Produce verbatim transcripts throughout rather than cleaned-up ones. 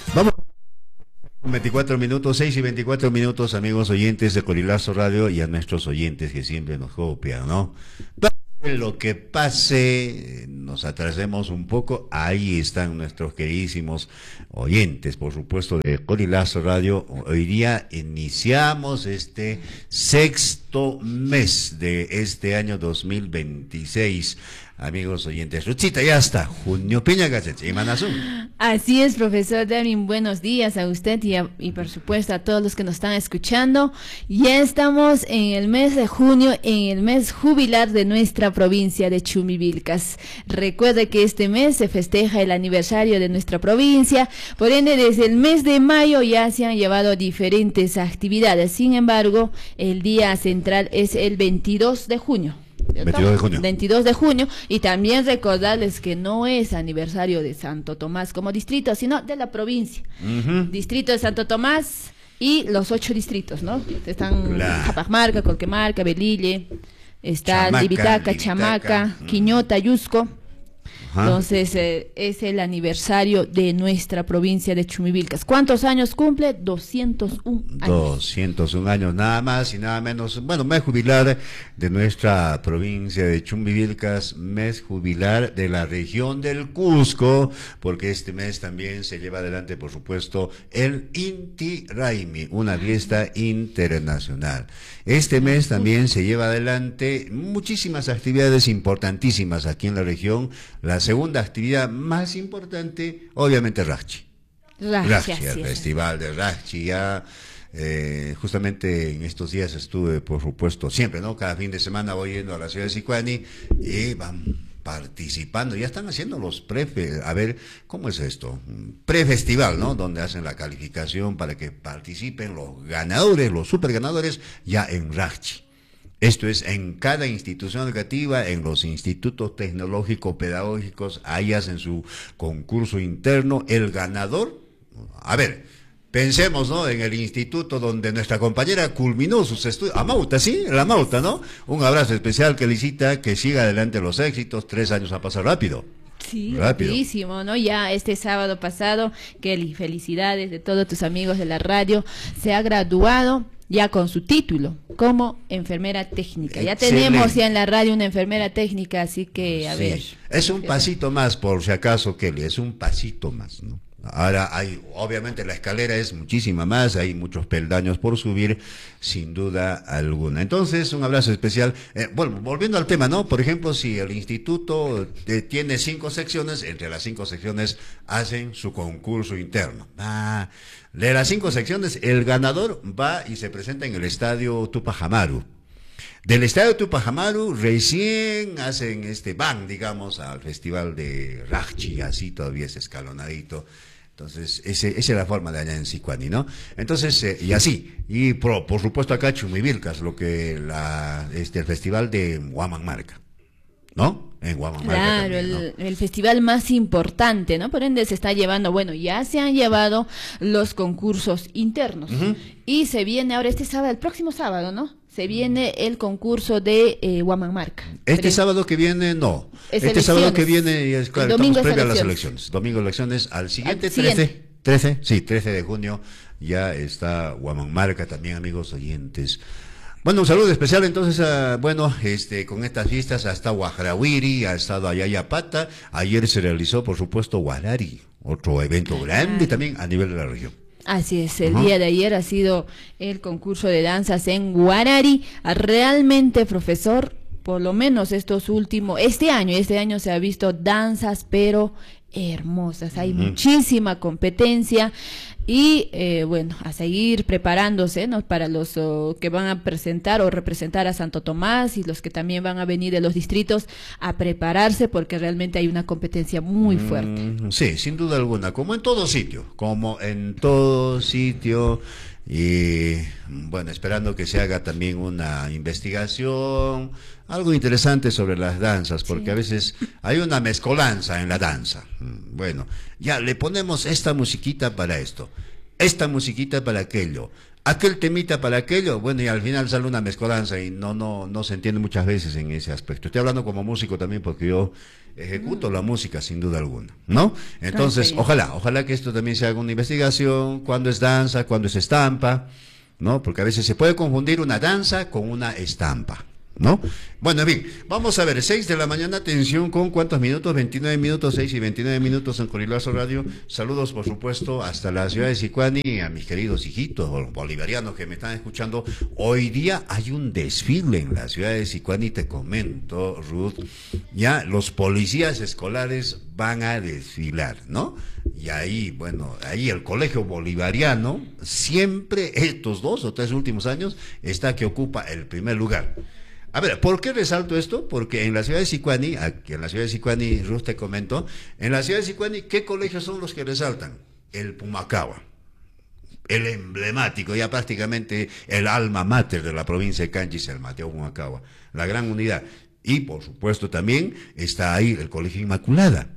Vamos. veinticuatro minutos, seis y veinticuatro minutos, amigos oyentes de Colilazo Radio y a nuestros oyentes que siempre nos copian, ¿no? Pase lo que pase, nos atrasemos un poco, ahí están nuestros queridísimos oyentes, por supuesto, de Colilazo Radio. Hoy día iniciamos este sexto mes de este año dos mil veintiséis. Amigos oyentes, Ruchita, ya está. Junio Peña Gachet y Manazú. Así es, profesor Darwin, buenos días a usted y, a, y por supuesto a todos los que nos están escuchando. Ya estamos en el mes de junio, en el mes jubilar de nuestra provincia de Chumivilcas. Recuerde que este mes se festeja el aniversario de nuestra provincia, por ende desde el mes de mayo ya se han llevado diferentes actividades. Sin embargo, el día central es el veintidós de junio. veintidós de junio. veintidós de junio, y también recordarles que no es aniversario de Santo Tomás como distrito, sino de la provincia. Uh-huh. Distrito de Santo Tomás y los ocho distritos, ¿no? Están la... Japajmarca, Colquemarca, Belille, está Libitaca, Chamaca, uh-huh. Quiñota, Yusco. Entonces eh, es el aniversario de nuestra provincia de Chumivilcas. ¿Cuántos años cumple? doscientos uno años. doscientos uno años, nada más y nada menos. Bueno, mes jubilar de nuestra provincia de Chumivilcas, mes jubilar de la región del Cusco, porque este mes también se lleva adelante, por supuesto, el Inti Raymi, una fiesta internacional. Este mes también se lleva adelante muchísimas actividades importantísimas aquí en la región. La segunda actividad más importante, obviamente, Rachi. Rachi, el festival de Rachi. Ya, eh, justamente en estos días estuve, por supuesto, siempre, ¿no? Cada fin de semana voy yendo a la ciudad de Sicuani y van participando. Ya están haciendo los pre, a ver, ¿cómo es esto? Prefestival, ¿no? Donde hacen la calificación para que participen los ganadores, los super ganadores, ya en Rachi. Esto es en cada institución educativa, en los institutos tecnológicos pedagógicos, ahí hacen su concurso interno, el ganador. A ver, pensemos, ¿no? En el instituto donde nuestra compañera culminó sus estudios, Amauta, ¿sí? La Amauta, ¿no? Un abrazo especial que licita, que siga adelante los éxitos, tres años ha pasado rápido. Sí, rapidísimo, ¿no? Ya este sábado pasado, Kelly, felicidades de todos tus amigos de la radio, se ha graduado ya con su título como enfermera técnica. Ya Excelente. Tenemos ya en la radio una enfermera técnica, así que a sí. ver. Es un pasito más, por si acaso, Kelly, es un pasito más, ¿no? Ahora hay, obviamente la escalera es muchísima más, hay muchos peldaños por subir, sin duda alguna. Entonces, un abrazo especial. Eh, bueno, volviendo al tema, ¿no? Por ejemplo, si el instituto eh, tiene cinco secciones, entre las cinco secciones hacen su concurso interno. Ah, de las cinco secciones, el ganador va y se presenta en el estadio Tupac Amaru. Del estadio Tupac Amaru recién hacen este van, digamos, al festival de Rachi, así todavía es escalonadito. Entonces, ese, esa es la forma de allá en Sicuani, ¿no? Entonces, eh, y así, y por, por supuesto acá Chumivilcas, lo que la, este, el festival de Huamanmarca, ¿no? En Huamanmarca claro, también, ¿no? el, el festival más importante, ¿no? Por ende se está llevando, bueno, ya se han llevado los concursos internos. Uh-huh. Y se viene ahora este sábado, el próximo sábado, ¿no? Se viene el concurso de eh, Huamanmarca. Este Pero, sábado que viene, no. Es este elecciones. Sábado que viene, es claro, estamos previo a las elecciones. Domingo elecciones, al siguiente, al siguiente. trece, trece, sí, trece de junio, ya está Huamanmarca también, amigos oyentes. Bueno, un saludo especial entonces, a, bueno, este, con estas fiestas hasta Guajarahuiri, ha estado Ayayapata, ayer se realizó, por supuesto, Huarari, otro evento grande ah. también a nivel de la región. Así es, el uh-huh. día de ayer ha sido el concurso de danzas en Huarari. Realmente, profesor, por lo menos estos últimos, este año, este año se ha visto danzas, pero hermosas. Hay uh-huh. muchísima competencia y, eh, bueno, a seguir preparándose, ¿no? Para los oh, que van a presentar o representar a Santo Tomás y los que también van a venir de los distritos a prepararse porque realmente hay una competencia muy fuerte. Mm, sí, sin duda alguna, como en todo sitio, como en todo sitio. Y bueno, esperando que se haga también una investigación, algo interesante sobre las danzas, porque sí. a veces hay una mezcolanza en la danza. Bueno, ya le ponemos esta musiquita para esto. esta musiquita para aquello, aquel temita para aquello, bueno, y al final sale una mezcolanza y no, no, no se entiende muchas veces en ese aspecto. Estoy hablando como músico también porque yo ejecuto mm. la música sin duda alguna, ¿no? Entonces, no, ojalá, ojalá que esto también se haga una investigación, cuándo es danza, cuándo es estampa, ¿no? Porque a veces se puede confundir una danza con una estampa, ¿no? Bueno, en fin, vamos a ver, seis de la mañana, atención, ¿con cuántos minutos? veintinueve minutos, seis y veintinueve minutos en Corilazo Radio. Saludos, por supuesto, hasta la ciudad de Sicuani, a mis queridos hijitos bolivarianos que me están escuchando. Hoy día hay un desfile en la ciudad de Sicuani, te comento, Ruth, ya los policías escolares van a desfilar, ¿no? Y ahí, bueno, ahí el colegio bolivariano, siempre estos dos o tres últimos años, está que ocupa el primer lugar. A ver, ¿por qué resalto esto? Porque en la ciudad de Sicuani, aquí en la ciudad de Sicuani, Ruth te comento, en la ciudad de Sicuani, ¿qué colegios son los que resaltan? El Pumacahua, el emblemático, ya prácticamente el alma mater de la provincia de Canchis, el Mateo Pumacahua, la gran unidad. Y por supuesto también está ahí el Colegio Inmaculada.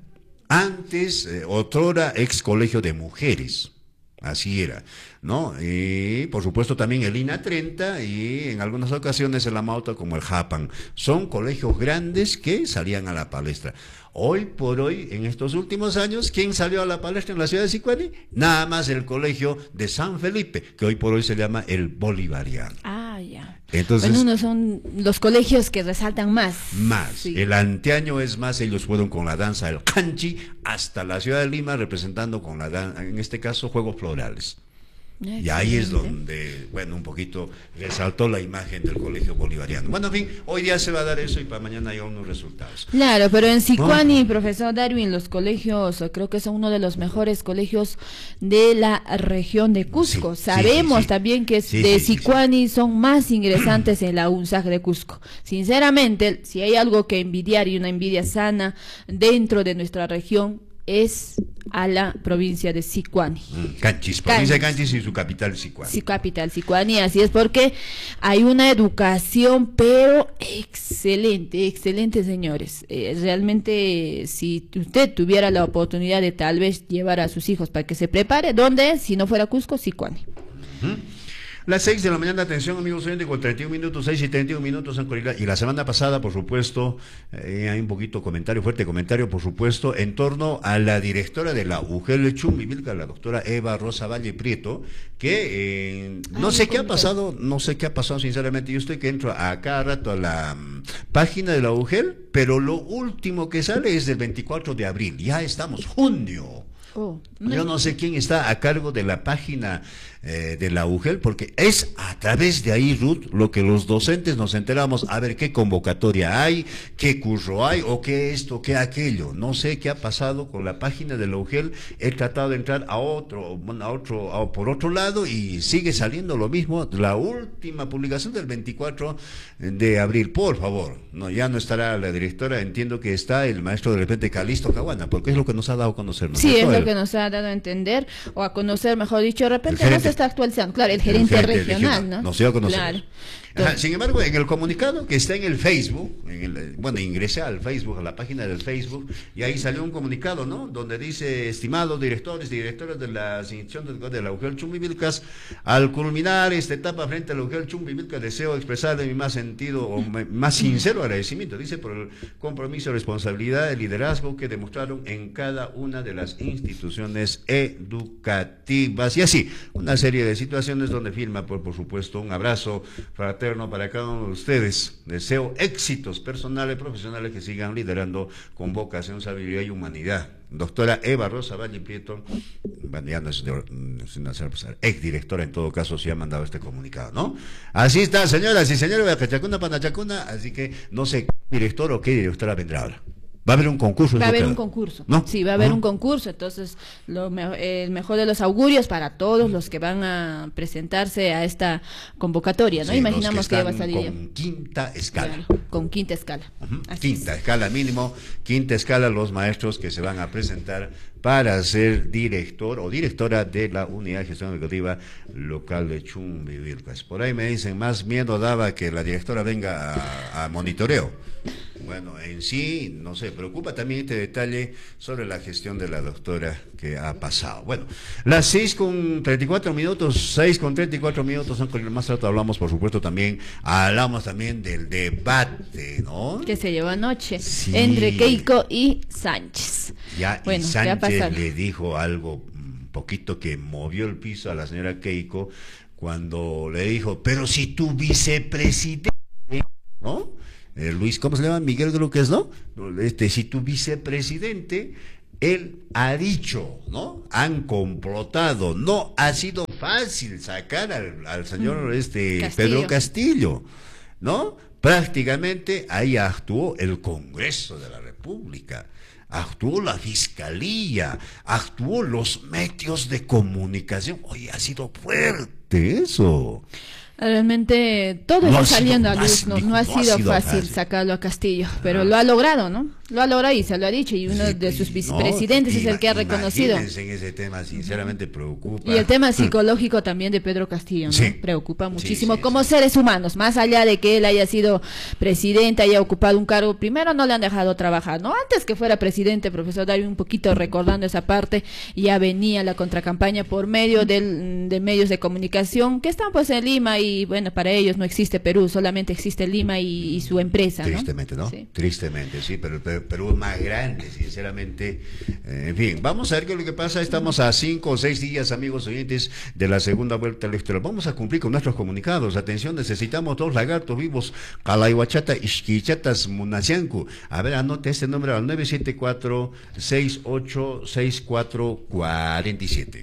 Antes, eh, otrora ex colegio de mujeres. Así era, ¿no? Y por supuesto también el I N A treinta y en algunas ocasiones el Amauta como el Japan. Son colegios grandes que salían a la palestra. Hoy por hoy, en estos últimos años, ¿quién salió a la palestra en la ciudad de Sicuani? Nada más el colegio de San Felipe, que hoy por hoy se llama el Bolivariano. Ah, ya. Entonces, bueno, unos son los colegios que resaltan más. Más. Sí. El anteaño es más, ellos fueron con la danza del canchi hasta la ciudad de Lima, representando con la danza, en este caso, juegos florales. Excelente. Y ahí es donde, bueno, un poquito resaltó la imagen del colegio bolivariano. Bueno, en fin, hoy día se va a dar eso y para mañana hay unos resultados. Claro, pero en Sicuani, ¿no? Profesor Darwin, los colegios, creo que son uno de los mejores colegios de la región de Cusco. Sí, Sabemos sí, sí, también que sí, de sí, Sicuani sí, sí. son más ingresantes en la U N S A C de Cusco. Sinceramente, si hay algo que envidiar y una envidia sana dentro de nuestra región, es a la provincia de Sicuani. Mm, Canchis, provincia de Canchis y su capital Sicuani. Sí, capital Sicuani, así es, porque hay una educación, pero excelente, excelente, señores. Eh, realmente, si usted tuviera la oportunidad de tal vez llevar a sus hijos para que se prepare, ¿dónde? Si no fuera Cusco, Sicuani. Uh-huh. Las seis de la mañana, atención amigos oyentes, con treinta y un minutos, seis y treinta y un minutos en Corila. Y la semana pasada, por supuesto, eh, hay un poquito comentario, fuerte comentario, por supuesto, en torno a la directora de la U G E L Chumbivilcas, la doctora Eva Rosa Valle Prieto, que eh, no Ay, sé qué ha pasado, no sé qué ha pasado sinceramente. Yo estoy que entro a cada rato a la um, página de la U G E L, pero lo último que sale es del veinticuatro de abril, ya estamos junio. Oh, no. Yo no sé quién está a cargo de la página eh, de la U G E L, porque es a través de ahí, Ruth, lo que los docentes nos enteramos, a ver qué convocatoria hay, qué curso hay, o qué esto, qué aquello. No sé qué ha pasado con la página de la U G E L. He tratado de entrar a otro, a otro, a, por otro lado, y sigue saliendo lo mismo. La última publicación del veinticuatro de abril, por favor. No, ya no estará la directora, entiendo que está el maestro de repente Calisto Caguana, porque es lo que nos ha dado a conocer. Sí, es lo que nos ha dado a entender, o a conocer, mejor dicho, de repente gerente, no se está actualizando, claro, el gerente, el gerente regional, regional, ¿no? Nos dio a conocer. Claro. Ajá, sin embargo, en el comunicado que está en el Facebook, en el, bueno, ingresé al Facebook, a la página del Facebook, y ahí salió un comunicado, ¿no? Donde dice, estimados directores y directoras de las instituciones de la U G E L Chumbivilcas, al culminar esta etapa frente a la U G E L Chumbivilcas, deseo expresarle mi más sentido, o más sincero agradecimiento, dice, por el compromiso, responsabilidad, el liderazgo que demostraron en cada una de las instituciones educativas, y así, una serie de situaciones donde firma, por, por supuesto, un abrazo fraterno para cada uno de ustedes. Deseo éxitos personales, profesionales que sigan liderando con vocación, sabiduría y humanidad. Doctora Eva Rosa Valle Prieto, bueno, ya no es, de, no es ex directora, en todo caso, sí ha mandado este comunicado, ¿no? Así está, señoras y señores, de Cachacuna, Panachacuna, así que no sé qué director o qué directora vendrá ahora. Va a haber un concurso. Va a haber un concurso. ¿No? Sí, va a haber ¿No? un concurso. Entonces, lo me el mejor de los augurios para todos los que van a presentarse a esta convocatoria, ¿no? Sí, Imaginamos que, que va a salir. Con quinta escala. Claro, con quinta escala. Uh-huh. Quinta es. escala mínimo, quinta escala los maestros que se van a presentar para ser director o directora de la Unidad de Gestión Educativa Local de Chumbivilcas. Por ahí me dicen, más miedo daba que la directora venga a, a monitoreo. Bueno, en sí, no sé, preocupa también este detalle sobre la gestión de la doctora que ha pasado. Bueno, las seis con treinta y cuatro minutos, seis con treinta y cuatro minutos, son con el más rato hablamos, por supuesto, también, hablamos también del debate, ¿no? Que se llevó anoche, sí. entre Keiko y Sánchez. Ya, bueno, y Sánchez le dijo algo un poquito que movió el piso a la señora Keiko, cuando le dijo, pero si tu vicepresidente, ¿no? Eh, Luis, ¿cómo se llama? Miguel creo que es, ¿no? Este, si tu vicepresidente, él ha dicho, ¿no? Han complotado, no ha sido fácil sacar al, al señor este Castillo. Pedro Castillo, ¿no? Prácticamente ahí actuó el Congreso de la República, actuó la Fiscalía, actuó los medios de comunicación. Oye, ha sido fuerte eso. Realmente todo no está saliendo a luz, fácil, no, dijo, no ha no sido ha sido fácil, fácil sacarlo a Castillo, pero ah. lo ha logrado, ¿no? Lo ha logrado y se lo ha dicho, y uno Sí, de sus no, vicepresidentes es el que ha reconocido. Imagínense en ese tema, sinceramente preocupa. Y el tema psicológico también de Pedro Castillo, ¿no? Sí. Preocupa muchísimo Sí, sí, como sí. seres humanos, más allá de que él haya sido presidente, haya ocupado un cargo, primero no le han dejado trabajar, ¿no? Antes que fuera presidente, profesor Dario, un poquito recordando esa parte, ya venía la contracampaña por medio del, de medios de comunicación que están pues en Lima y bueno, para ellos no existe Perú, solamente existe Lima y, y su empresa, ¿no? Tristemente, ¿no? Sí. Tristemente, sí, pero el Perú, Perú es más grande, sinceramente. Eh, en fin, vamos a ver qué es lo que pasa. Estamos a cinco o seis días, amigos oyentes, de la segunda vuelta electoral. Vamos a cumplir con nuestros comunicados. Atención, necesitamos dos lagartos vivos, Calaihuachata, Ishquichatas, Munaciancu. A ver, anote este número al nueve siete cuatro, seis ocho seis cuatro cuatro siete.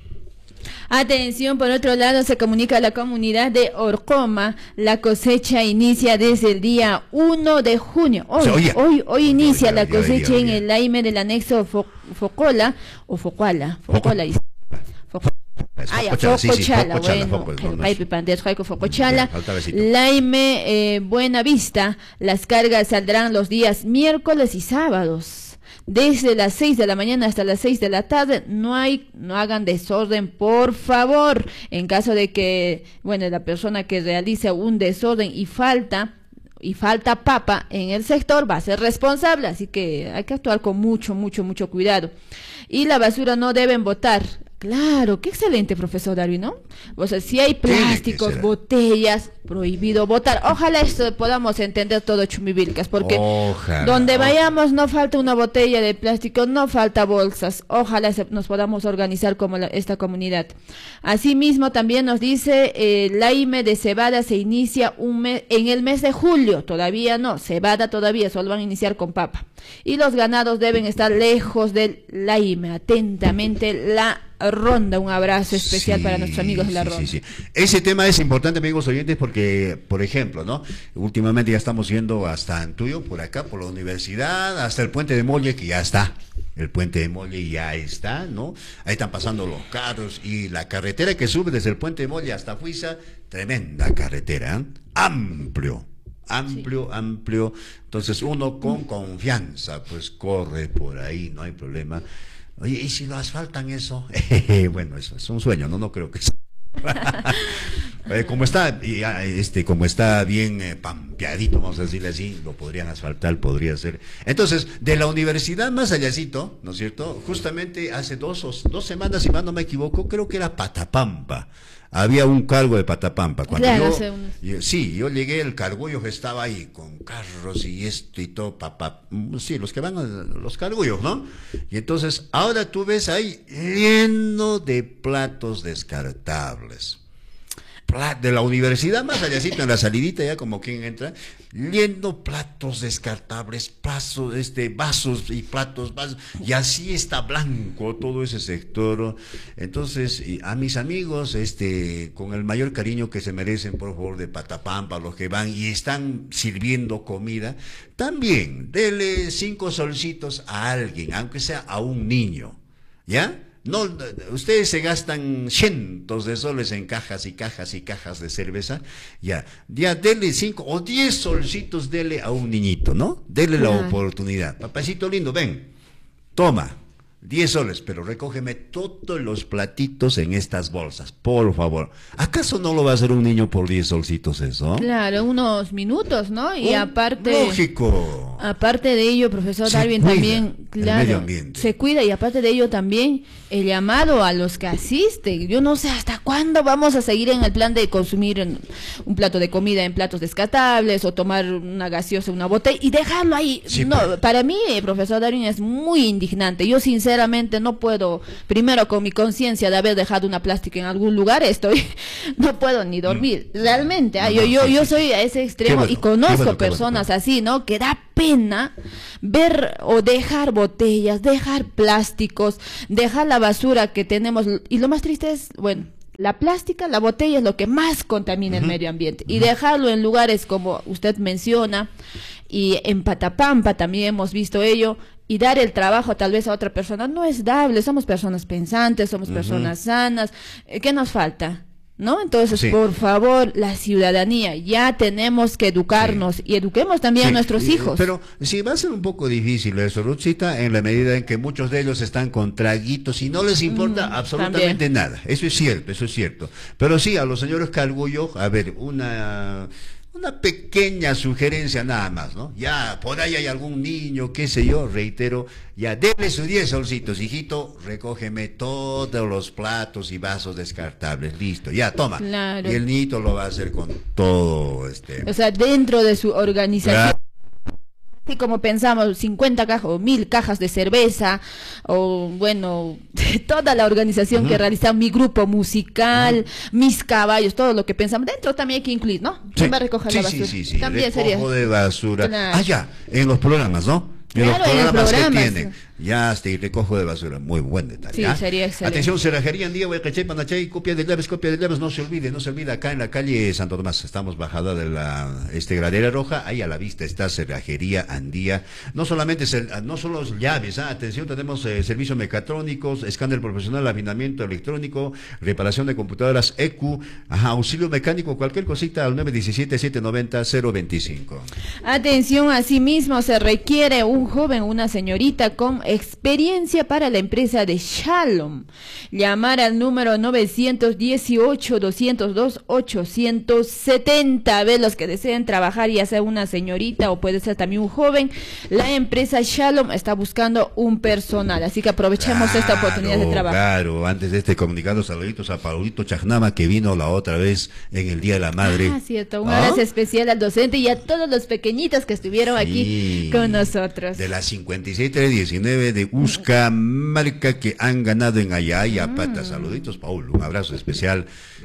Atención, por otro lado, se comunica a la comunidad de Orcoma, la cosecha inicia desde el día uno de junio. Hoy, O sea, oye, hoy, hoy inicia oye, la oye, cosecha oye, en oye. el aime del anexo Fo- Focola, o Focuala, Focola, dice. Foco- Ah, ya, Focochala, sí, sí, Focochala, Focochala, bueno, Foco, el no, no Pai es- Pipantes, Jaico Focochala, Ya, falta besito. Laime, eh, Buena Vista, las cargas saldrán los días miércoles y sábados. Desde las seis de la mañana hasta las seis de la tarde, no hay, no hagan desorden, por favor. En caso de que, bueno, la persona que realice un desorden y falta, y falta papa en el sector, va a ser responsable, así que hay que actuar con mucho, mucho, mucho cuidado. Y la basura no deben botar. Claro, qué excelente, profesor Dario, ¿no? O sea, si hay Tiene que plásticos, ser. botellas, prohibido botar. Ojalá esto podamos entender todo, Chumbivilcas, porque Ojalá, donde ojalá. vayamos no falta una botella de plástico, no falta bolsas. Ojalá se- nos podamos organizar como la- esta comunidad. Asimismo, también nos dice, eh, la I M E de cebada se inicia un mes, en el mes de julio. Todavía no, cebada todavía, solo van a iniciar con papa. Y los ganados deben estar lejos del la I M E. Atentamente, la Ronda. Un abrazo especial Sí, para nuestros amigos de la sí, Ronda. sí, sí. Ese tema es importante, amigos oyentes, porque, por ejemplo, ¿no? Últimamente ya estamos yendo hasta Antuyo, por acá, por la universidad, hasta el puente de Molle, que ya está. El puente de Molle ya está, ¿no? Ahí están pasando los carros y la carretera que sube desde el puente de Molle hasta Fuiza, tremenda carretera, ¿eh? Amplio. Amplio, sí. amplio. Entonces uno con confianza, pues corre por ahí, no hay problema. Oye, ¿y si lo asfaltan eso? Bueno, eso es un sueño, no, no creo que sea. eh, como está, este, como está bien eh, pampeadito, vamos a decirle así, lo podrían asfaltar, podría ser. Entonces, de la universidad más allácito, ¿no es cierto? Justamente hace dos, o, dos semanas, si mal no me equivoco, creo que era Patapampa. Había un cargo de Patapampa. Cuando claro, yo, yo, sí, yo llegué, el cargullo estaba ahí con carros y esto y todo, papá, sí, los que van, a, los cargullos, ¿no? Y entonces, ahora tú ves ahí lleno de platos descartables. De la universidad más allácito, en la salidita ya como quien entra, lleno platos descartables, pasos, este, vasos y platos, vasos, y así está blanco todo ese sector. Entonces, a mis amigos, este, con el mayor cariño que se merecen, por favor, de Patapampa, los que van y están sirviendo comida, también dele cinco solcitos a alguien, aunque sea a un niño, ¿ya? No, ustedes se gastan cientos de soles en cajas y cajas y cajas de cerveza, ya, ya dele cinco o diez solcitos, dele a un niñito, ¿no? Dele claro. la oportunidad. Papacito lindo, ven, toma, diez soles, pero recógeme todos los platitos en estas bolsas, por favor. ¿Acaso no lo va a hacer un niño por diez solcitos eso? Claro, unos minutos, ¿no? Y Oh, aparte... lógico. Aparte de ello, profesor Se Darwin, cuida también, el claro, medio ambiente. se cuida, y aparte de ello también el llamado a los que asisten. Yo no sé hasta cuándo vamos a seguir en el plan de consumir en- un plato de comida en platos descartables o tomar una gaseosa, una botella y dejarlo ahí. Sí, no, pero- para mí, eh, profesor Darwin, es muy indignante. Yo sinceramente no puedo, primero con mi conciencia de haber dejado una plástica en algún lugar, estoy, no puedo ni dormir. Realmente, ah, No, yo, no, yo, sí, yo sí, soy sí. a ese Qué extremo bueno, y qué conozco bueno, qué bueno, personas qué bueno. así, ¿no? Que da pena ver o dejar botellas, dejar plásticos, dejar la basura que tenemos. Y lo más triste es, bueno, la plástica, la botella es lo que más contamina el medio ambiente. Y dejarlo en lugares como usted menciona, y en Patapampa también hemos visto ello, y dar el trabajo tal vez a otra persona, no es dable. Somos personas pensantes, somos personas sanas. Eh, ¿Qué nos falta? ¿No? Entonces, Sí. por favor, la ciudadanía, ya tenemos que educarnos y eduquemos también a Sí, nuestros eh, hijos. Pero sí, va a ser un poco difícil eso, Ruthcita, en la medida en que muchos de ellos están con traguitos y no les importa Mm, absolutamente nada. Eso es cierto, eso es cierto. Pero sí, a los señores Calgullo, a ver, una... Una pequeña sugerencia nada más, ¿no? Ya, por ahí hay algún niño, qué sé yo, reitero, ya, denle sus diez solcitos, hijito, recógeme todos los platos y vasos descartables, listo, ya, toma. Claro. Y el niñito lo va a hacer con todo, este... O sea, dentro de su organización. Claro. Así como pensamos, cincuenta cajas o mil cajas de cerveza, o bueno, toda la organización que realiza mi grupo musical, mis caballos, todo lo que pensamos, dentro también hay que incluir, ¿no? ¿Quién va a recoger sí, la basura? Sí, sí, sí, También recojo sería. de basura. Claro. Ah, ya, en los programas, ¿no? En Claro, los en los programas que programas. tienen. Ya, este, recojo de basura. Muy buen detalle. Sí, ¿ah? sería excelente. Atención, cerrajería en día, Huaycachay, Panachay, copia de llaves, copia de llaves, no se olvide, no se olvide, acá en la calle Santo Tomás, estamos bajada de la este gradera roja, ahí a la vista está cerrajería Andía, no solamente cer- no solo llaves, ¿ah? Atención, tenemos eh, servicios mecatrónicos, escáner profesional, afinamiento electrónico, reparación de computadoras E Q, ajá, auxilio mecánico, cualquier cosita al nueve uno siete, siete nueve cero, cero dos cinco. Atención, asimismo se requiere un joven, una señorita con experiencia para la empresa de Shalom. Llamar al número nueve uno ocho, dos cero dos, ocho siete cero. A ver, los que deseen trabajar, ya sea una señorita o puede ser también un joven, la empresa Shalom está buscando un personal, así que aprovechemos esta oportunidad de trabajo. Claro, antes de este comunicado, saluditos a Paulito Chajnama, que vino la otra vez en el Día de la Madre. Ah, cierto, un ¿Ah? abrazo especial al docente y a todos los pequeñitos que estuvieron Sí, aquí con nosotros. De las cincuenta y seis tres diecinueve de Uscamarca que han ganado en Ayaya, Pata. Saluditos, Paulo, un abrazo especial.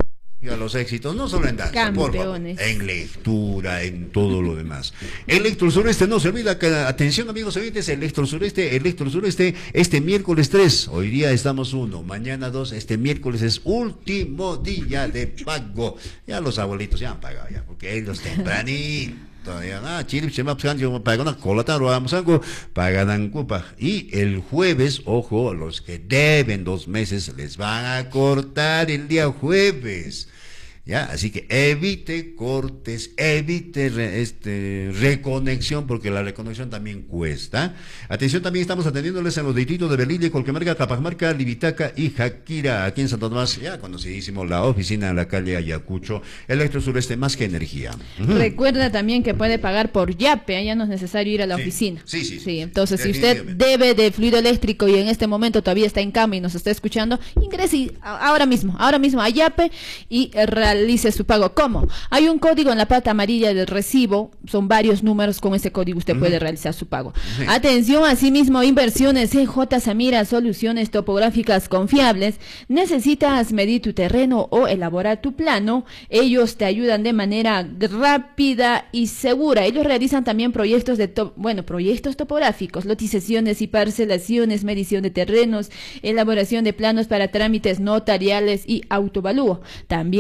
Y a los éxitos, no solo en danza, por favor, Campeones. en lectura, en todo lo demás. Electro Sureste, no se olvida que, atención amigos oyentes, Electro Sureste, Electro Sureste, este miércoles tres, hoy día estamos uno, mañana dos, este miércoles es último día de pago. Ya los abuelitos ya han pagado ya, porque ellos tempranito. Ah, Chile, se me pagan una colata, vamos algo, pagan cupa. Y el jueves, ojo, los que deben dos meses les van a cortar el día jueves. Ya, así que evite cortes, evite re, este, reconexión, porque la reconexión también cuesta. Atención, también estamos atendiéndoles en los distritos de Belilla, Colquemarca, Capamarca, Libitaca y Jaquira, aquí en Santo Tomás, ya conocidísimo, la oficina en la calle Ayacucho, Electro Sureste, más que energía. Uh-huh. Recuerda también que puede pagar por Yape, ya no es necesario ir a la Sí, oficina. sí, sí, sí. Entonces, si usted debe de fluido eléctrico y en este momento todavía está en cama y nos está escuchando, ingrese a- ahora mismo, ahora mismo a Yape y realice su pago. ¿Cómo? Hay un código en la parte amarilla del recibo, son varios números, con ese código usted uh-huh. puede realizar su pago. Sí. Atención, asimismo, inversiones C J Samira, soluciones topográficas confiables. ¿Necesitas medir tu terreno o elaborar tu plano? Ellos te ayudan de manera rápida y segura. Ellos realizan también proyectos de to- bueno, proyectos topográficos, lotizaciones y parcelaciones, medición de terrenos, elaboración de planos para trámites notariales y autovalúo. También realizan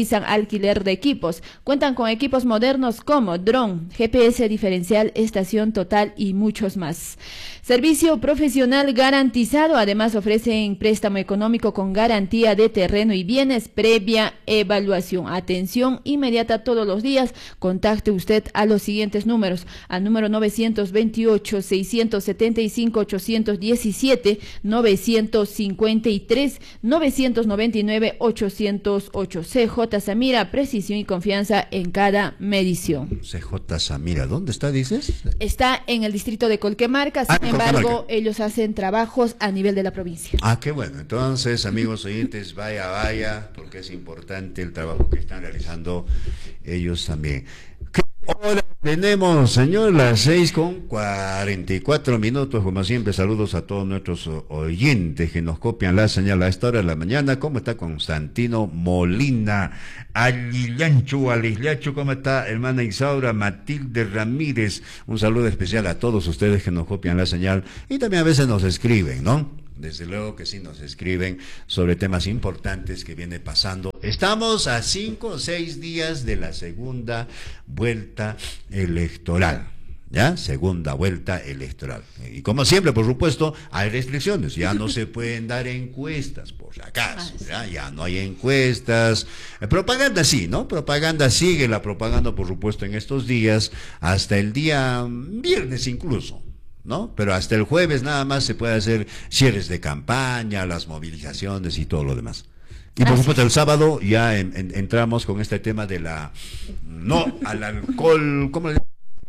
realizan alquiler de equipos. Cuentan con equipos modernos como dron, G P S diferencial, estación total y muchos más. Servicio profesional garantizado. Además ofrecen préstamo económico con garantía de terreno y bienes previa evaluación. Atención inmediata todos los días. Contacte usted a los siguientes números. Al número novecientos veintiocho, seiscientos setenta y cinco, ochocientos diecisiete, novecientos cincuenta y tres, novecientos noventa y nueve, ochocientos ocho. C J Samira, precisión y confianza en cada medición. C J Samira, ¿dónde está, dices? Está en el distrito de Colquemarca. Sin Ah, embargo, ellos hacen trabajos a nivel de la provincia. Ah, qué bueno. Entonces, amigos oyentes, vaya, vaya, porque es importante el trabajo que están realizando ellos también. ¿Qué hora tenemos, señor? Las seis con cuarenta y cuatro minutos. Como siempre, saludos a todos nuestros oyentes que nos copian la señal a esta hora de la mañana. ¿Cómo está Constantino Molina? Alillanchu, Alisliachu, ¿cómo está hermana Isaura? Matilde Ramírez. Un saludo especial a todos ustedes que nos copian la señal y también a veces nos escriben, ¿no? Desde luego que sí nos escriben sobre temas importantes que viene pasando. Estamos a cinco o seis días de la segunda vuelta electoral. ¿Ya? Segunda vuelta electoral. Y como siempre, por supuesto, hay restricciones. Ya no se pueden dar encuestas, por si acaso. ¿Ya? Ya no hay encuestas. Eh, propaganda sí, ¿no? Propaganda sigue la propaganda, por supuesto, en estos días, hasta el día viernes incluso, ¿no? Pero hasta el jueves nada más se puede hacer cierres de campaña, las movilizaciones y todo lo demás. Y por supuesto el sábado ya en, en, entramos con este tema de la no al alcohol, ¿cómo le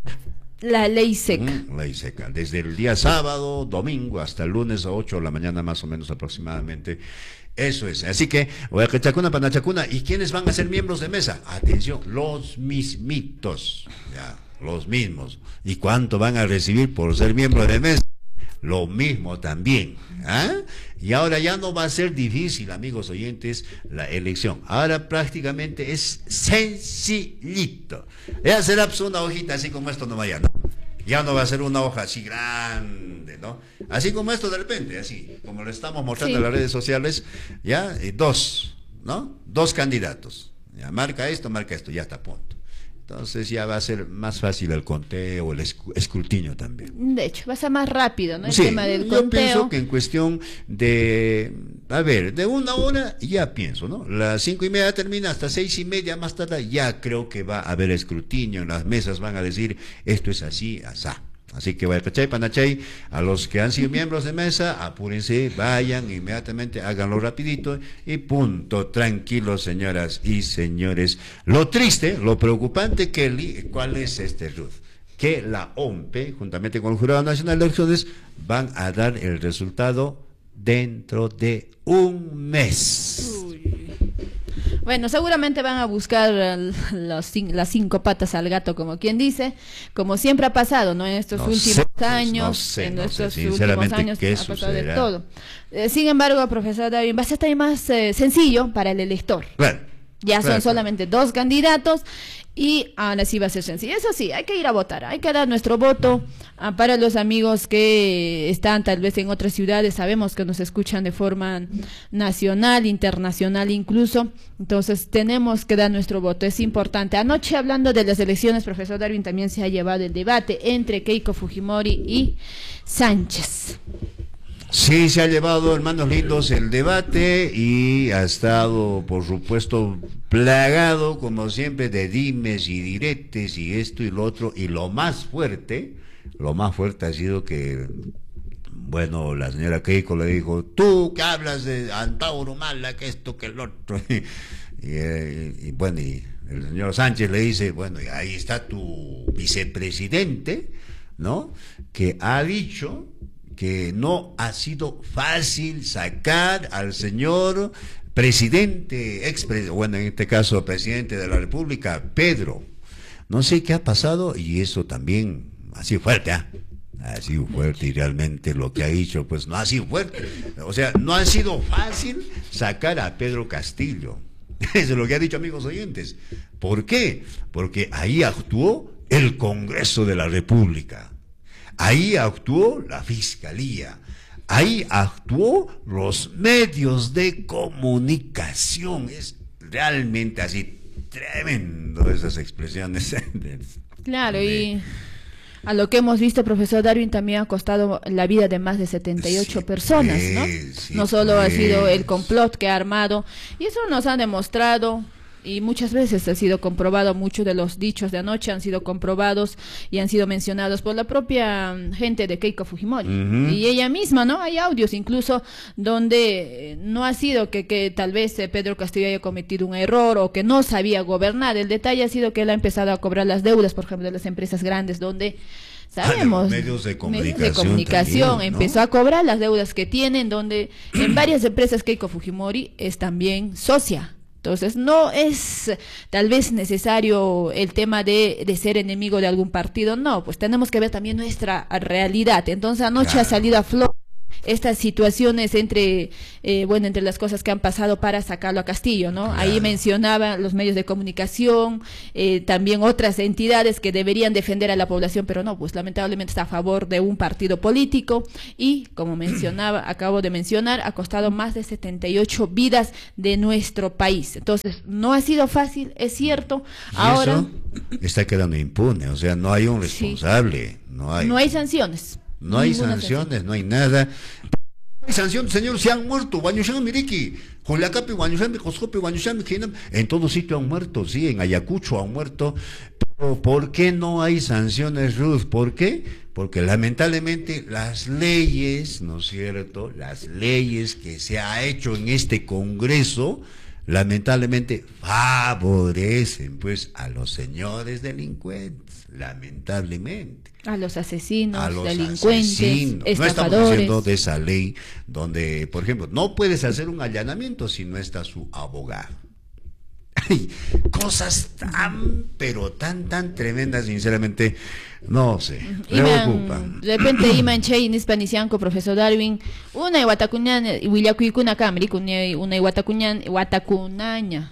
La ley seca. Mm, ley seca. Desde el día sábado, domingo, hasta el lunes a ocho de la mañana más o menos aproximadamente. Eso es. Así que, Chacuna, Panachacuna. ¿Y quiénes van a ser miembros de mesa? Atención, los mismitos. Ya, los mismos. ¿Y cuánto van a recibir por ser miembros de mesa? Lo mismo también. ¿Ah? Y ahora ya no va a ser difícil, amigos oyentes, la elección. Ahora prácticamente es sencillito. Ya será pues una hojita así como esto, no vaya, ¿no? Ya no va a ser una hoja así grande, ¿no? Así como esto de repente, así, como lo estamos mostrando sí en las redes sociales, ya, eh, dos, ¿no? Dos candidatos. Ya, marca esto, marca esto, ya está a punto. Entonces ya va a ser más fácil el conteo, el escrutinio también. De hecho, va a ser más rápido, ¿no? El sí, tema del yo conteo. pienso que en cuestión de, a ver, de una hora ya pienso, ¿no? Las cinco y media termina, hasta seis y media más tarde ya creo que va a haber escrutinio, en las mesas van a decir, esto es así, asá. Así que vaya, cachay, panachay, a los que han sido miembros de mesa, apúrense, vayan inmediatamente, háganlo rapidito y punto, tranquilos señoras y señores. Lo triste, lo preocupante, Kelly, ¿cuál es este, Ruth? Que la O M P E, juntamente con el Jurado Nacional de Elecciones, van a dar el resultado dentro de un mes. Uy. Bueno, seguramente van a buscar los, las cinco patas al gato, como quien dice, como siempre ha pasado, ¿no? En estos no últimos sé, años, no sé, en no estos sé, últimos años ha pasado sucederá? de todo. Eh, sin embargo, profesor David, va a ser más eh, sencillo para el elector. Claro, ya claro, son solamente claro. dos candidatos y ahora sí va a ser sencillo. Eso sí, hay que ir a votar, hay que dar nuestro voto ah, para los amigos que están tal vez en otras ciudades. Sabemos que nos escuchan de forma nacional, internacional incluso. Entonces tenemos que dar nuestro voto, es importante. Anoche, hablando de las elecciones, profesor Darwin, también se ha llevado el debate entre Keiko Fujimori y Sánchez. Sí, se ha llevado, hermanos lindos, el debate y ha estado, por supuesto, plagado, como siempre, de dimes y diretes y esto y lo otro. Y lo más fuerte, lo más fuerte ha sido que, bueno, la señora Keiko le dijo, tú que hablas de Antauro Mala, que esto, que el otro. y, y, y bueno, y el señor Sánchez le dice, bueno, y ahí está tu vicepresidente, ¿no? Que ha dicho que no ha sido fácil sacar al señor presidente, ex, bueno, en este caso presidente de la República, Pedro. No sé qué ha pasado y eso también ha sido fuerte, ¿ah? ¿eh? Ha sido fuerte y realmente lo que ha dicho, pues no ha sido fuerte. O sea, no ha sido fácil sacar a Pedro Castillo. Eso es lo que ha dicho, amigos oyentes. ¿Por qué? Porque ahí actuó el Congreso de la República. Ahí actuó la Fiscalía, ahí actuó los medios de comunicación. Es realmente así, tremendo esas expresiones. Claro, y a lo que hemos visto, profesor Darwin, también ha costado la vida de más de setenta y ocho sí, personas, ¿no? Pues, sí, no solo pues. ha sido el complot que ha armado, y eso nos ha demostrado, y muchas veces ha sido comprobado, muchos de los dichos de anoche han sido comprobados y han sido mencionados por la propia gente de Keiko Fujimori, uh-huh. y ella misma, ¿no? Hay audios incluso donde no ha sido que, que tal vez eh, Pedro Castillo haya cometido un error o que no sabía gobernar. El detalle ha sido que él ha empezado a cobrar las deudas, por ejemplo, de las empresas grandes, donde sabemos, ah, medios de comunicación, medios de comunicación también, ¿no? Empezó a cobrar las deudas que tienen, donde en varias empresas Keiko Fujimori es también socia. Entonces, no es tal vez necesario el tema de, de ser enemigo de algún partido, no, pues tenemos que ver también nuestra realidad. Entonces, anoche claro. ha salido a flor estas situaciones entre, eh, bueno, entre las cosas que han pasado para sacarlo a Castillo, ¿no? Claro. Ahí mencionaba los medios de comunicación, eh, también otras entidades que deberían defender a la población, pero no, pues lamentablemente está a favor de un partido político y, como mencionaba, acabo de mencionar, ha costado más de setenta y ocho vidas de nuestro país. Entonces, no ha sido fácil, es cierto. Y ahora eso está quedando impune, o sea, no hay un responsable, sí. no hay. No hay sanciones. No hay sanciones, sanción. no hay nada. No hay sanciones, señor, se han muerto. En todo sitio han muerto, sí, en Ayacucho han muerto. Pero ¿por qué no hay sanciones, Ruth? ¿Por qué? Porque lamentablemente las leyes, ¿no es cierto? Las leyes que se ha hecho en este Congreso, lamentablemente favorecen pues a los señores delincuentes, lamentablemente. A los asesinos, a los delincuentes, asesinos. estafadores. No estamos haciendo de esa ley donde, por ejemplo, no puedes hacer un allanamiento si no está su abogado. Ay, cosas tan, pero tan, tan tremendas, sinceramente, no sé, preocupan. De repente, Iman Chay, Nispanicianco, profesor Darwin, una Iwatacuñan, Willacuicuna Camri, una Iwatacuñan, Iwatacunaña.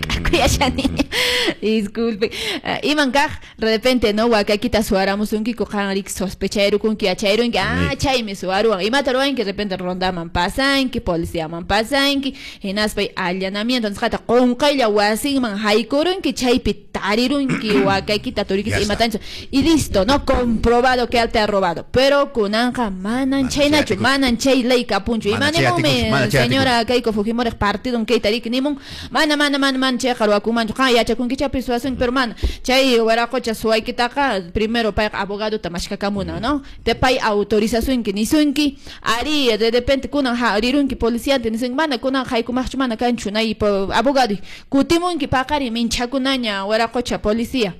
Disculpe. Iman Kaj, de repente, ¿no? Huacaquita suáramos un kiko hanrik sospechero con que achairo en que, ah, chay me suaru, y mataron que de repente rondaman pasan, que policía man pasan, que en aspay allanamiento, entonces, jata, con kaila wasing man haikoron que chay pitarirun, que huacaquita torikis y matancho. Y listo, ¿no? Comprobado que él te ha robado. Pero kunanja manan chay nacho, manan chay ley capuncho. Y manemume, señora Keiko Fujimori, partido un keitarik nimun, mana, mana, mana, man, che, jaruacumancho, ya che, con que chapi suasen, pero man, chay, huaracocha, suay que taca, primero, pa, abogado, tamashka camuna, ¿no? Te pay autorización que ni sunki, ari, de repente, kunanja, arirunki, policía, te dicen, mana, kunanja, y kumachumana, canchuna, y abogado, kutimunki, pakari, minchacunaña, huaracocha, policía.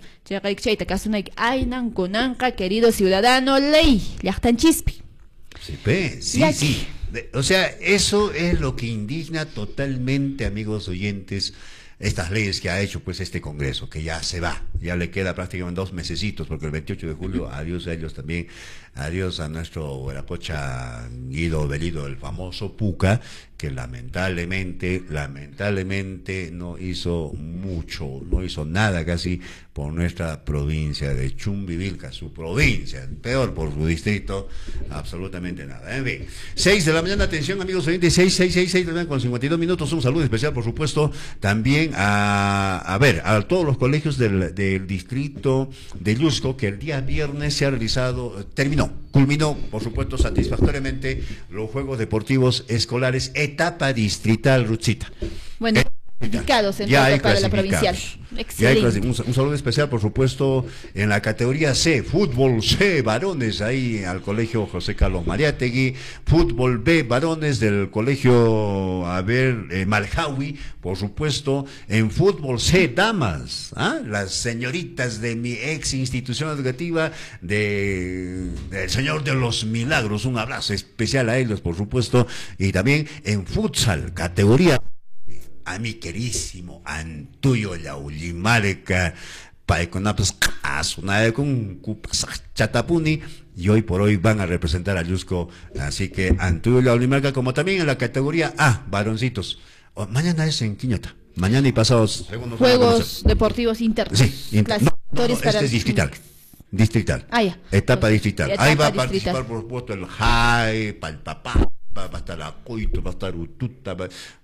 Ay, nankunanka, querido ciudadano, ley, yachtan chispi. Sí, pe, sí, sí. O sea, eso es lo que indigna totalmente, amigos oyentes, estas leyes que ha hecho pues este Congreso, que ya se va, ya le queda prácticamente dos mesecitos, porque el veintiocho de julio, adiós a ellos también, adiós a nuestro Huaracocha Guido Belido, el famoso Puca, que lamentablemente, lamentablemente no hizo mucho, no hizo nada casi por nuestra provincia de Chumbivilca, su provincia, peor por su distrito, absolutamente nada. En fin, seis de la mañana, atención amigos oyentes, seis, seis, seis, seis, con cincuenta y dos minutos, un saludo especial por supuesto también a, a ver, a todos los colegios del, del distrito de Yusco, que el día viernes se ha realizado, terminó, culminó por supuesto satisfactoriamente los Juegos Deportivos Escolares etapa distrital, Ruchita. Bueno, eh, clasificados en ya para la provincial. Excelente. Un, un saludo especial, por supuesto, en la categoría C, fútbol C, varones, ahí al colegio José Carlos Mariátegui, fútbol B, varones del colegio, a ver, eh, Maljawi, por supuesto, en fútbol C, damas, ¿ah? Las señoritas de mi ex institución educativa, de, del Señor de los Milagros, un abrazo especial a ellos, por supuesto, y también en futsal, categoría a mi querísimo Antuyo Yaullimarca, Paeconapes Asunade con Chatapuni, y hoy por hoy van a representar a Yusco, así que Antuyo Yaullimarca, como también en la categoría A, varoncitos. Oh, mañana es en Quiñota, mañana y pasados Juegos Deportivos Internos. Sí, inter no, no, no, este es distrital. Distrital. Ah, ya. Etapa Entonces, distrital. Etapa ahí va a participar, distrital. por supuesto, el J A E, Palpapá, va a estar la Coito, va a estar Ututa, va,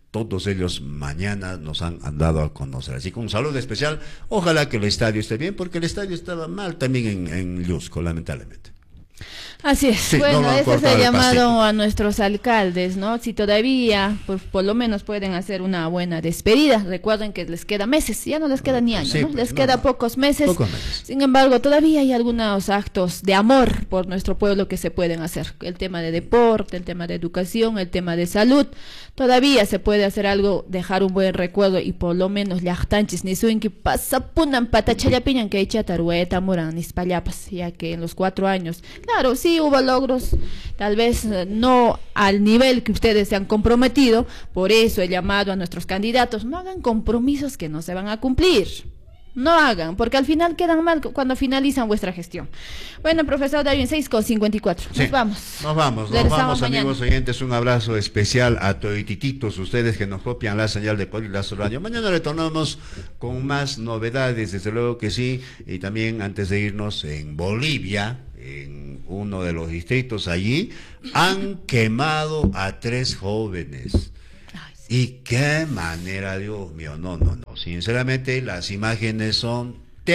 Todos ellos mañana nos han, han dado a conocer. Así que un saludo especial. Ojalá que el estadio esté bien, porque el estadio estaba mal también en, en Lluzco, lamentablemente. Así es, Sí, bueno, no ese es el llamado pasito. a nuestros alcaldes, ¿no? Si todavía, pues por lo menos pueden hacer una buena despedida. Recuerden que les queda meses, ya no les queda ni años, Sí, ¿no? pues, Les no, queda no. pocos meses. Pocos meses. Sin embargo, todavía hay algunos actos de amor por nuestro pueblo que se pueden hacer. El tema de deporte, el tema de educación, el tema de salud. Todavía se puede hacer algo, dejar un buen recuerdo y por lo menos llaqtanchis ni suin que pasapunan patachallapiñan que echa tarueta moran nispallapas, ya que en los cuatro años, claro, sí hubo logros, tal vez eh, no al nivel que ustedes se han comprometido, por eso he llamado a nuestros candidatos, no hagan compromisos que no se van a cumplir. No hagan, porque al final quedan mal cuando finalizan vuestra gestión. Bueno, profesor Darwin, seis con cincuenta y cuatro. Sí, Nos vamos. Nos vamos, nos Regresamos vamos, mañana. amigos oyentes. Un abrazo especial a toitititos ustedes que nos copian la señal de Polilazo Radio. Mañana retornamos con más novedades, desde luego que sí. Y también, antes de irnos, en Bolivia, en uno de los distritos allí, han quemado a tres jóvenes. Y qué manera, Dios mío, no, no, no. Sinceramente, las imágenes son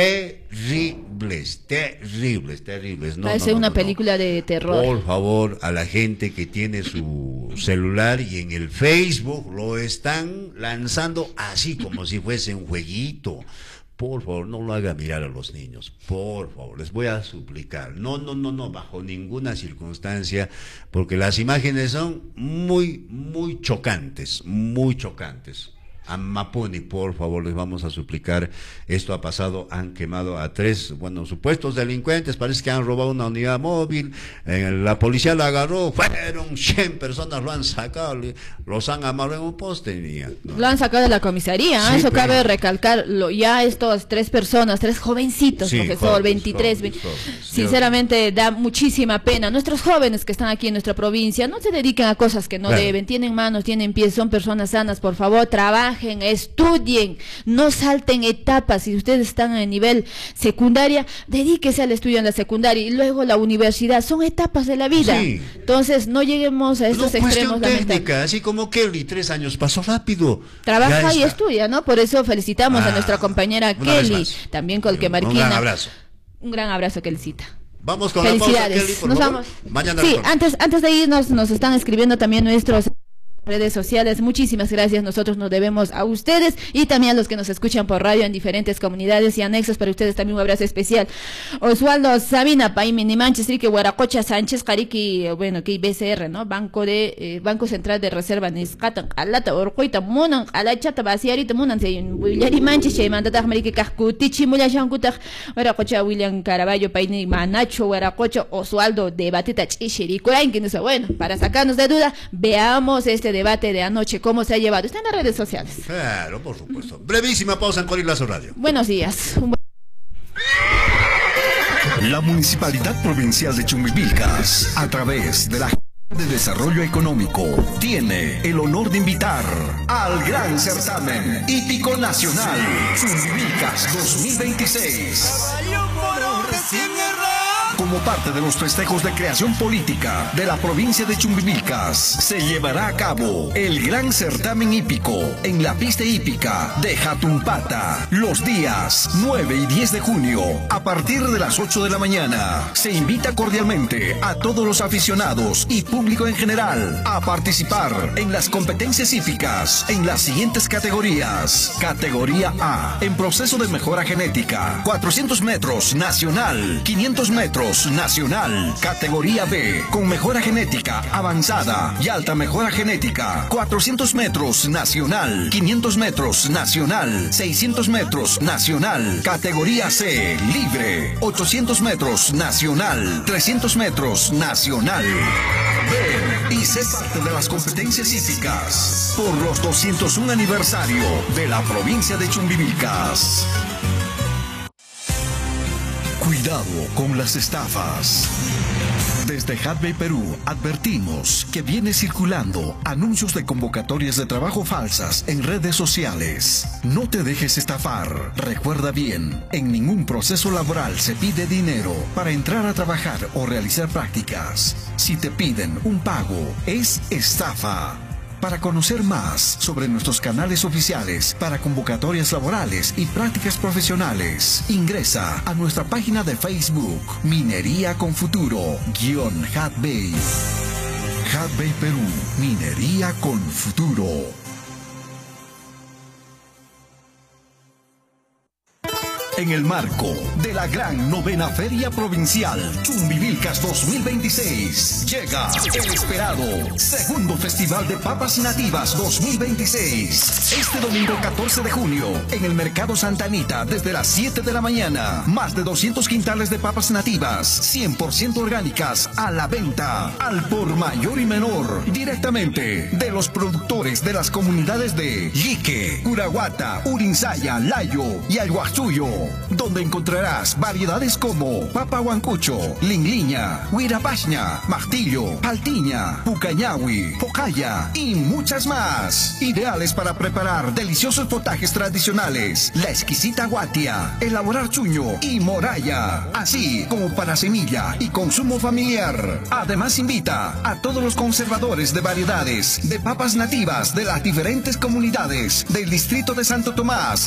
terribles, terribles, terribles. No, Parece no, no, una no, no. película de terror. Por favor, a la gente que tiene su celular y en el Facebook lo están lanzando así como si fuese un jueguito. Por favor, no lo haga mirar a los niños. Por favor, les voy a suplicar. No, no, no, no, bajo ninguna circunstancia, porque las imágenes son muy, muy chocantes, muy chocantes. A Mapuni, por favor, les vamos a suplicar. Esto ha pasado, han quemado a tres, bueno, supuestos delincuentes, parece que han robado una unidad móvil, eh, la policía la agarró, fueron cien personas, lo han sacado, le- los han amarrado en un poste. Y ya, no. Lo han sacado de la comisaría, ¿eh? Sí, Eso pero- cabe recalcarlo. Ya estos tres personas, tres jovencitos, Sí, profesor, jóvenes, veintitrés, jóvenes, ve- jóvenes. sinceramente da muchísima pena. Nuestros jóvenes que están aquí en nuestra provincia no se dedican a cosas que no Claro. deben, tienen manos, tienen pies, son personas sanas, por favor, trabajen, estudien, no salten etapas. Si ustedes están en nivel secundaria, dedíquese al estudio en la secundaria y luego la universidad, son etapas de la vida. Sí. Entonces, no lleguemos a No, estos cuestión extremos lamentables. técnica, así como Kelly, tres años pasó rápido. Trabaja Ya y está. estudia, ¿no? Por eso felicitamos a Ah, nuestra compañera una vez Kelly, más. también con que Un gran Marquina. abrazo. Un gran abrazo, Kellycita. Vamos con la pausa, Felicidades. Kelly, por Nos favor. vamos. Mañana Sí, retorno. antes, antes de irnos, nos están escribiendo también nuestros redes sociales. Muchísimas gracias. Nosotros nos debemos a ustedes y también a los que nos escuchan por radio en diferentes comunidades y anexos. Para ustedes también un abrazo especial. Osvaldo Sabina, Paimini Manchester, que Guaracocha Sánchez, Cariki, bueno, que B C R, ¿no? Banco de eh, Banco Central de Reserva Niscatan, Alata, Orcoita, Munan, Alachata, Basiarita, Munan, William Manchester, Mandata, América, Cascutichi, Mulashan Kutak, Guaracocha, William Caraballo, Paini Manacho, Guaracocha, Osvaldo de Batita Chishiri, que no sé, bueno, para sacarnos de duda, veamos este debate de anoche, cómo se ha llevado. Está en las redes sociales. Claro, por supuesto. Brevísima pausa en Colilazo Radio. Buenos días. Un buen- La Municipalidad Provincial de Chumbivilcas, a través de la de Desarrollo Económico, tiene el honor de invitar al gran certamen hípico nacional Chumbivilcas dos mil veintiséis. Como parte de los festejos de creación política de la provincia de Chumbivilcas, se llevará a cabo el gran certamen hípico en la pista hípica de Jatumpata los días nueve y diez de junio a partir de las ocho de la mañana. Se invita cordialmente a todos los aficionados y público en general a participar en las competencias hípicas en las siguientes categorías. Categoría A, en proceso de mejora genética, cuatrocientos metros nacional, quinientos metros nacional. Categoría B, con mejora genética avanzada y alta mejora genética, cuatrocientos metros nacional, quinientos metros nacional, seiscientos metros nacional. Categoría C, libre, ochocientos metros nacional, trescientos metros nacional. Ven y sé parte de las competencias hípicas por los doscientos uno aniversario de la provincia de Chumbivilcas. Cuidado con las estafas. Desde Hadbay Perú advertimos que viene circulando anuncios de convocatorias de trabajo falsas en redes sociales. No te dejes estafar. Recuerda bien, en ningún proceso laboral se pide dinero para entrar a trabajar o realizar prácticas. Si te piden un pago, es estafa. Para conocer más sobre nuestros canales oficiales para convocatorias laborales y prácticas profesionales, ingresa a nuestra página de Facebook Minería con Futuro, guión Hatbay. Hatbay Perú, Minería con Futuro. En el marco de la gran novena Feria Provincial Chumbivilcas dos mil veintiséis, llega el esperado segundo Festival de Papas Nativas dos mil veintiséis. Este domingo catorce de junio, en el Mercado Santa Anita, desde las siete de la mañana, más de doscientos quintales de papas nativas, cien por ciento orgánicas, a la venta, al por mayor y menor, directamente de los productores de las comunidades de Yique, Curahuata, Urinsaya, Layo y Alguachuyo, donde encontrarás variedades como papa huancucho, lingliña, huirapaña, martillo, paltiña, pucañahui, pocaya y muchas más. Ideales para preparar deliciosos potajes tradicionales, la exquisita guatia, elaborar chuño y moraya, así como para semilla y consumo familiar. Además invita a todos los conservadores de variedades de papas nativas de las diferentes comunidades del distrito de Santo Tomás